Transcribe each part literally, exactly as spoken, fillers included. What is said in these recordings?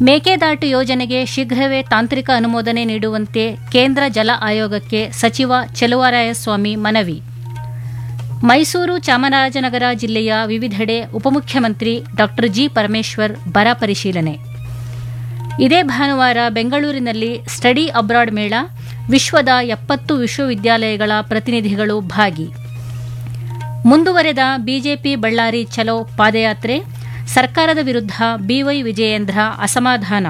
ಮೇಕೆದಾಟು ಯೋಜನೆಗೆ ಶೀಘ್ರವೇ ತಾಂತ್ರಿಕ ಅನುಮೋದನೆ ನೀಡುವಂತೆ ಕೇಂದ್ರ ಜಲ ಆಯೋಗಕ್ಕೆ ಸಚಿವ ಚೆಲುವರಾಯಸ್ವಾಮಿ ಮನವಿ. ಮೈಸೂರು ಚಾಮರಾಜನಗರ ಜಿಲ್ಲೆಯ ವಿವಿಧೆಡೆ ಉಪಮುಖ್ಯಮಂತ್ರಿ ಡಾ ಜಿ ಪರಮೇಶ್ವರ್ ಬರ ಪರಿಶೀಲನೆ. ಇದೇ ಭಾನುವಾರ ಬೆಂಗಳೂರಿನಲ್ಲಿ ಸ್ಟಡಿ ಅಬ್ರಾಡ್ ಮೇಳ, ವಿಶ್ವದ ಎಪ್ಪತ್ತು ವಿಶ್ವವಿದ್ಯಾಲಯಗಳ ಪ್ರತಿನಿಧಿಗಳು ಭಾಗಿ. ಮುಂದುವರೆದ ಬಿಜೆಪಿ ಬಳ್ಳಾರಿ ಚಲೋ ಪಾದಯಾತ್ರೆ, ಸರ್ಕಾರದ ವಿರುದ್ಧ ಬಿವೈ ವಿಜಯೇಂದ್ರ ಅಸಮಾಧಾನ.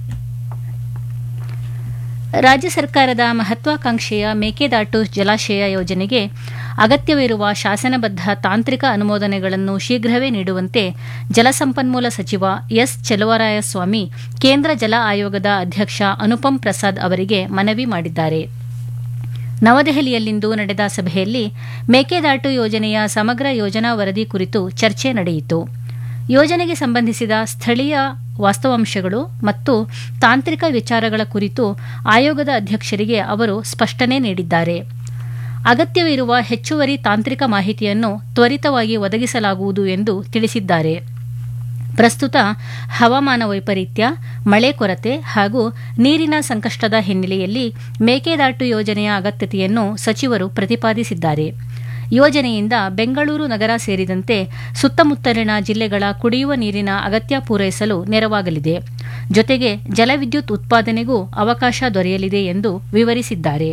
ರಾಜ್ಯ ಸರ್ಕಾರದ ಮಹತ್ವಾಕಾಂಕ್ಷೆಯ ಮೇಕೆದಾಟು ಜಲಾಶಯ ಯೋಜನೆಗೆ ಅಗತ್ಯವಿರುವ ಶಾಸನಬದ್ಧ ತಾಂತ್ರಿಕ ಅನುಮೋದನೆಗಳನ್ನು ಶೀಘ್ರವೇ ನೀಡುವಂತೆ ಜಲಸಂಪನ್ಮೂಲ ಸಚಿವ ಎಸ್ ಚೆಲುವರಾಯಸ್ವಾಮಿ ಕೇಂದ್ರ ಜಲ ಆಯೋಗದ ಅಧ್ಯಕ್ಷ ಅನುಪಮ್ ಪ್ರಸಾದ್ ಅವರಿಗೆ ಮನವಿ ಮಾಡಿದ್ದಾರೆ. ನವದೆಹಲಿಯಲ್ಲಿಂದು ನಡೆದ ಸಭೆಯಲ್ಲಿ ಮೇಕೆದಾಟು ಯೋಜನೆಯ ಸಮಗ್ರ ಯೋಜನಾ ವರದಿ ಕುರಿತು ಚರ್ಚೆ ನಡೆಯಿತು. ಯೋಜನೆಗೆ ಸಂಬಂಧಿಸಿದ ಸ್ಥಳೀಯ ವಾಸ್ತವಾಂಶಗಳು ಮತ್ತು ತಾಂತ್ರಿಕ ವಿಚಾರಗಳ ಕುರಿತು ಆಯೋಗದ ಅಧ್ಯಕ್ಷರಿಗೆ ಅವರು ಸ್ಪಷ್ಟನೆ ನೀಡಿದ್ದಾರೆ. ಅಗತ್ಯವಿರುವ ಹೆಚ್ಚುವರಿ ತಾಂತ್ರಿಕ ಮಾಹಿತಿಯನ್ನು ತ್ವರಿತವಾಗಿ ಒದಗಿಸಲಾಗುವುದು ಎಂದು ತಿಳಿಸಿದ್ದಾರೆ. ಪ್ರಸ್ತುತ ಹವಾಮಾನ ವೈಪರೀತ್ಯ, ಮಳೆ ಕೊರತೆ ಹಾಗೂ ನೀರಿನ ಸಂಕಷ್ಟದ ಹಿನ್ನೆಲೆಯಲ್ಲಿ ಮೇಕೆದಾಟು ಯೋಜನೆಯ ಅಗತ್ಯತೆಯನ್ನು ಸಚಿವರು ಪ್ರತಿಪಾದಿಸಿದ್ದಾರೆ. ಯೋಜನೆಯಿಂದ ಬೆಂಗಳೂರು ನಗರ ಸೇರಿದಂತೆ ಸುತ್ತಮುತ್ತಲಿನ ಜಿಲ್ಲೆಗಳ ಕುಡಿಯುವ ನೀರಿನ ಅಗತ್ಯ ಪೂರೈಸಲು ನೆರವಾಗಲಿದೆ. ಜೊತೆಗೆ ಜಲವಿದ್ಯುತ್ ಉತ್ಪಾದನೆಗೂ ಅವಕಾಶ ದೊರೆಯಲಿದೆ ಎಂದು ವಿವರಿಸಿದ್ದಾರೆ.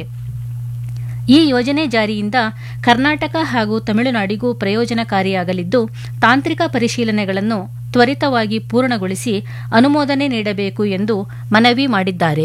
ಈ ಯೋಜನೆ ಜಾರಿಯಿಂದ ಕರ್ನಾಟಕ ಹಾಗೂ ತಮಿಳುನಾಡಿಗೂ ಪ್ರಯೋಜನಕಾರಿಯಾಗಲಿದ್ದು, ತಾಂತ್ರಿಕ ಪರಿಶೀಲನೆಗಳನ್ನು ತ್ವರಿತವಾಗಿ ಪೂರ್ಣಗೊಳಿಸಿ ಅನುಮೋದನೆ ನೀಡಬೇಕು ಎಂದು ಮನವಿ ಮಾಡಿದ್ದಾರೆ.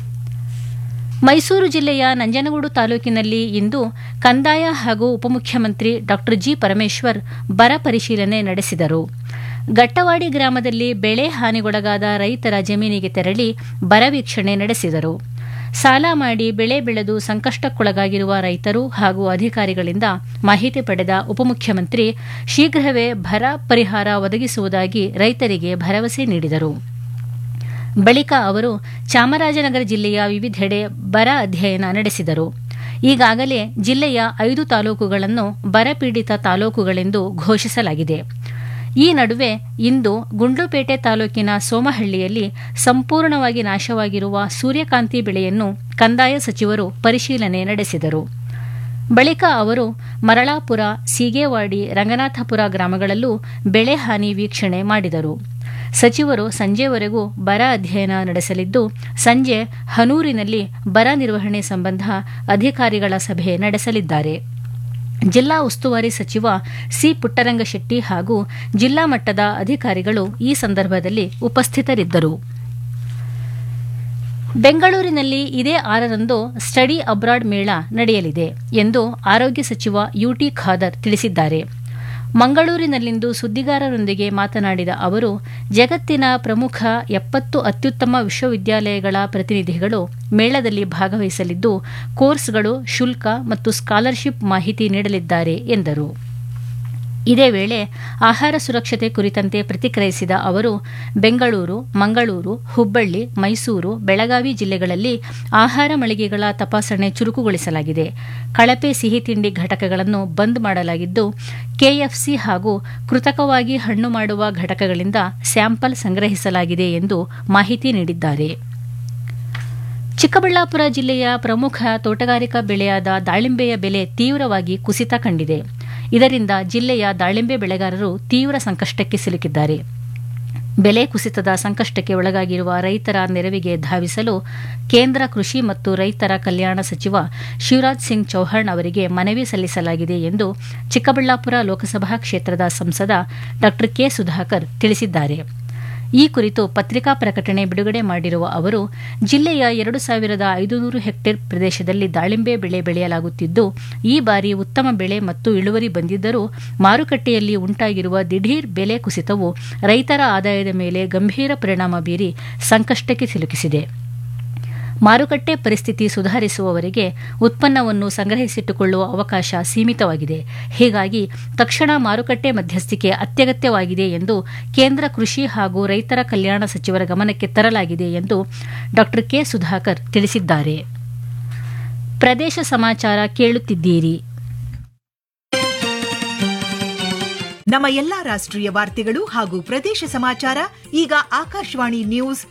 ಮೈಸೂರು ಜಿಲ್ಲೆಯ ನಂಜನಗೂಡು ತಾಲೂಕಿನಲ್ಲಿ ಇಂದು ಕಂದಾಯ ಹಾಗೂ ಉಪಮುಖ್ಯಮಂತ್ರಿ ಡಾ ಜಿ ಪರಮೇಶ್ವರ್ ಬರ ಪರಿಶೀಲನೆ ನಡೆಸಿದರು. ಗಟ್ಟವಾಡಿ ಗ್ರಾಮದಲ್ಲಿ ಬೆಳೆ ಹಾನಿಗೊಳಗಾದ ರೈತರ ಜಮೀನಿಗೆ ತೆರಳಿ ಬರ ವೀಕ್ಷಣೆ ನಡೆಸಿದರು. ಸಾಲ ಮಾಡಿ ಬೆಳೆ ಬೆಳೆದು ಸಂಕಷ್ಟಕ್ಕೊಳಗಾಗಿರುವ ರೈತರು ಹಾಗೂ ಅಧಿಕಾರಿಗಳಿಂದ ಮಾಹಿತಿ ಪಡೆದ ಉಪಮುಖ್ಯಮಂತ್ರಿ ಶೀಘ್ರವೇ ಬರ ಪರಿಹಾರ ಒದಗಿಸುವುದಾಗಿ ರೈತರಿಗೆ ಭರವಸೆ ನೀಡಿದರು. ಬಳಿಕ ಅವರು ಚಾಮರಾಜನಗರ ಜಿಲ್ಲೆಯ ವಿವಿಧೆಡೆ ಬರ ಅಧ್ಯಯನ ನಡೆಸಿದರು. ಈಗಾಗಲೇ ಜಿಲ್ಲೆಯ ಐದು ತಾಲೂಕುಗಳನ್ನು ಬರಪೀಡಿತ ತಾಲೂಕುಗಳೆಂದು ಘೋಷಿಸಲಾಗಿದೆ. ಈ ನಡುವೆ ಇಂದು ಗುಂಡ್ಲುಪೇಟೆ ತಾಲೂಕಿನ ಸೋಮಹಳ್ಳಿಯಲ್ಲಿ ಸಂಪೂರ್ಣವಾಗಿ ನಾಶವಾಗಿರುವ ಸೂರ್ಯಕಾಂತಿ ಬೆಳೆಯನ್ನು ಕಂದಾಯ ಸಚಿವರು ಪರಿಶೀಲನೆ ನಡೆಸಿದರು. ಬಳಿಕ ಅವರು ಮರಳಾಪುರ, ಸೀಗೇವಾಡಿ, ರಂಗನಾಥಪುರ ಗ್ರಾಮಗಳಲ್ಲೂ ಬೆಳೆ ಹಾನಿ ವೀಕ್ಷಣೆ ಮಾಡಿದರು. ಸಚಿವರು ಸಂಜೆವರೆಗೂ ಬರ ಅಧ್ಯಯನ ನಡೆಸಲಿದ್ದು, ಸಂಜೆ ಹನೂರಿನಲ್ಲಿ ಬರ ನಿರ್ವಹಣೆ ಸಂಬಂಧ ಅಧಿಕಾರಿಗಳ ಸಭೆ ನಡೆಸಲಿದ್ದಾರೆ. ಜಿಲ್ಲಾ ಉಸ್ತುವಾರಿ ಸಚಿವ ಸಿ ಪುಟ್ಟರಂಗಶೆಟ್ಟಿ ಹಾಗೂ ಜಿಲ್ಲಾ ಮಟ್ಟದ ಅಧಿಕಾರಿಗಳು ಈ ಸಂದರ್ಭದಲ್ಲಿ ಉಪಸ್ಥಿತರಿದ್ದರು. ಬೆಂಗಳೂರಿನಲ್ಲಿ ಇದೇ ಆರರಂದು ಸ್ಟಡಿ ಅಬ್ರಾಡ್ ಮೇಳ ನಡೆಯಲಿದೆ ಎಂದು ಆರೋಗ್ಯ ಸಚಿವ ಯುಟಿ ಖಾದರ್ ತಿಳಿಸಿದ್ದಾರೆ. ಮಂಗಳೂರಿನಲ್ಲಿಂದು ಸುದ್ದಿಗಾರರೊಂದಿಗೆ ಮಾತನಾಡಿದ ಅವರು, ಜಗತ್ತಿನ ಪ್ರಮುಖ ಎಪ್ಪತ್ತು ಅತ್ಯುತ್ತಮ ವಿಶ್ವವಿದ್ಯಾಲಯಗಳ ಪ್ರತಿನಿಧಿಗಳು ಮೇಳದಲ್ಲಿ ಭಾಗವಹಿಸಲಿದ್ದು, ಕೋರ್ಸ್ಗಳು, ಶುಲ್ಕ ಮತ್ತು ಸ್ಕಾಲರ್ಶಿಪ್ ಮಾಹಿತಿ ನೀಡಲಿದ್ದಾರೆ ಎಂದರು. ಇದೇ ವೇಳೆ ಆಹಾರ ಸುರಕ್ಷತೆ ಕುರಿತಂತೆ ಪ್ರತಿಕ್ರಿಯಿಸಿದ ಅವರು, ಬೆಂಗಳೂರು, ಮಂಗಳೂರು, ಹುಬ್ಬಳ್ಳಿ, ಮೈಸೂರು, ಬೆಳಗಾವಿ ಜಿಲ್ಲೆಗಳಲ್ಲಿ ಆಹಾರ ಮಳಿಗೆಗಳ ತಪಾಸಣೆ ಚುರುಕುಗೊಳಿಸಲಾಗಿದೆ. ಕಳಪೆ ಸಿಹಿ ತಿಂಡಿ ಘಟಕಗಳನ್ನು ಬಂದ್ ಮಾಡಲಾಗಿದ್ದು, ಕೆಎಫ್ಸಿ ಹಾಗೂ ಕೃತಕವಾಗಿ ಹಣ್ಣು ಮಾಡುವ ಘಟಕಗಳಿಂದ ಸ್ಯಾಂಪಲ್ ಸಂಗ್ರಹಿಸಲಾಗಿದೆ ಎಂದು ಮಾಹಿತಿ ನೀಡಿದ್ದಾರೆ. ಚಿಕ್ಕಬಳ್ಳಾಪುರ ಜಿಲ್ಲೆಯ ಪ್ರಮುಖ ತೋಟಗಾರಿಕಾ ಬೆಳೆಯಾದ ದಾಳಿಂಬೆಯ ಬೆಲೆ ತೀವ್ರವಾಗಿ ಕುಸಿತ ಕಂಡಿದೆ. ಇದರಿಂದ ಜಿಲ್ಲೆಯ ದಾಳಿಂಬೆ ಬೆಳೆಗಾರರು ತೀವ್ರ ಸಂಕಷ್ಟಕ್ಕೆ ಸಿಲುಕಿದ್ದಾರೆ. ಬೆಲೆ ಕುಸಿತದ ಸಂಕಷ್ಟಕ್ಕೆ ಒಳಗಾಗಿರುವ ರೈತರ ನೆರವಿಗೆ ಧಾವಿಸಲು ಕೇಂದ್ರ ಕೃಷಿ ಮತ್ತು ರೈತರ ಕಲ್ಯಾಣ ಸಚಿವ ಶಿವರಾಜ್ ಸಿಂಗ್ ಚೌಹಾಣ್ ಅವರಿಗೆ ಮನವಿ ಸಲ್ಲಿಸಲಾಗಿದೆ ಎಂದು ಚಿಕ್ಕಬಳ್ಳಾಪುರ ಲೋಕಸಭಾ ಕ್ಷೇತ್ರದ ಸಂಸದ ಡಾ ಕೆ ಸುಧಾಕರ್ ತಿಳಿಸಿದ್ದಾರೆ. ಈ ಕುರಿತು ಪತ್ರಿಕಾ ಪ್ರಕಟಣೆ ಬಿಡುಗಡೆ ಮಾಡಿರುವ ಅವರು, ಜಿಲ್ಲೆಯ ಎರಡು ಸಾವಿರದ ಐದುನೂರು ಹೆಕ್ಟೇರ್ ಪ್ರದೇಶದಲ್ಲಿ ದಾಳಿಂಬೆ ಬೆಳೆ ಬೆಳೆಯಲಾಗುತ್ತಿದ್ದು, ಈ ಬಾರಿ ಉತ್ತಮ ಬೆಳೆ ಮತ್ತು ಇಳುವರಿ ಬಂದಿದ್ದರೂ ಮಾರುಕಟ್ಟೆಯಲ್ಲಿ ಉಂಟಾಗಿರುವ ದಿಢೀರ್ ಬೆಲೆ ಕುಸಿತವು ರೈತರ ಆದಾಯದ ಮೇಲೆ ಗಂಭೀರ ಪರಿಣಾಮ ಬೀರಿ ಸಂಕಷ್ಟಕ್ಕೆ ಸಿಲುಕಿಸಿದೆ. ಮಾರುಕಟ್ಟೆ ಪರಿಸ್ಥಿತಿ ಸುಧಾರಿಸುವವರೆಗೆ ಉತ್ಪನ್ನವನ್ನು ಸಂಗ್ರಹಿಸಿಟ್ಟುಕೊಳ್ಳುವ ಅವಕಾಶ ಸೀಮಿತವಾಗಿದೆ. ಹೀಗಾಗಿ ತಕ್ಷಣ ಮಾರುಕಟ್ಟೆ ಮಧ್ಯಸ್ಥಿಕೆ ಅತ್ಯಗತ್ಯವಾಗಿದೆ ಎಂದು ಕೇಂದ್ರ ಕೃಷಿ ಹಾಗೂ ರೈತರ ಕಲ್ಯಾಣ ಸಚಿವರ ಗಮನಕ್ಕೆ ತರಲಾಗಿದೆ ಎಂದು ಡಾ ಕೆ ಸುಧಾಕರ್ ತಿಳಿಸಿದ್ದಾರೆ. ಪ್ರದೇಶ ಸಮಾಚಾರ ಕೇಳುತ್ತಿದ್ದೀರಿ. ನಮ್ಮ ಎಲ್ಲಾ ರಾಷ್ಟ್ರೀಯ ವಾರ್ತೆಗಳು ಹಾಗೂ ಪ್ರದೇಶ ಸಮಾಚಾರ ಈಗ ಆಕಾಶವಾಣಿ ನ್ಯೂಸ್